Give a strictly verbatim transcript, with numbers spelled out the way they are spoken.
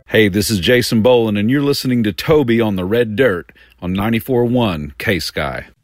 Hey, this is Jason Boland, and you're listening to Toby on the Red Dirt on ninety-four point one K-Sky.